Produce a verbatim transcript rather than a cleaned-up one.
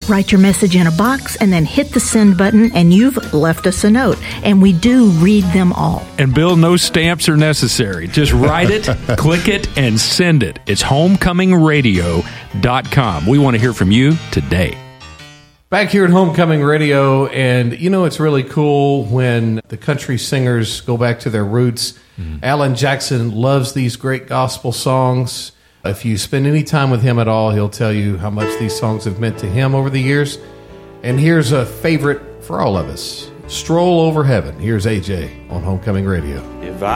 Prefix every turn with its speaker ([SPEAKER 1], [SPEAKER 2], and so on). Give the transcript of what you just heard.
[SPEAKER 1] Write your message in a box and then hit the send button, and you've left us a note. And we do read them all.
[SPEAKER 2] And Bill, no stamps are necessary. Just write it, click it, and send it. It's homecoming radio dot com. We want to hear from you today.
[SPEAKER 3] Back here at Homecoming Radio, and you know, it's really cool when the country singers go back to their roots. Mm-hmm. Alan Jackson loves these great gospel songs. If you spend any time with him at all, he'll tell you how much these songs have meant to him over the years. And here's a favorite for all of us, Stroll Over Heaven. Here's A J on Homecoming Radio.
[SPEAKER 4] If I